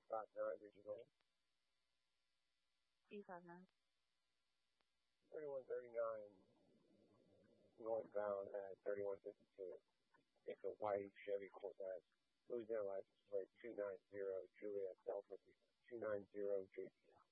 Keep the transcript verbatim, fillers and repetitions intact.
八nine Regional. Eastbound. thirty-one thirty-nine northbound at thirty-one fifty-two. It's a white Chevy Corvette. Louisiana license plate two nine zero Juliet Delta two nine zero J P.